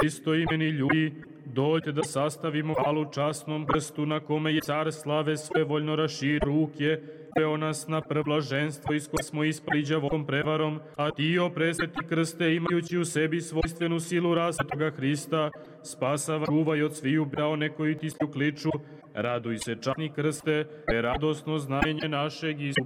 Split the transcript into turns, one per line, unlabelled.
isto imeni ljudi, dođe da sastavimo hvalu časnom krstu na kome je car slave svevoljno raširi ruke, veo nas na blaženstvo iz koje smo ispali đavovom prevarom, a ti, o presveti krste, imajući u sebi svojstvenu silu rasvetoga Hrista, spasava, čuvaj od sviju braone koji ti se ukliču, raduj se časni krste, te radosno znamenje našeg Isusa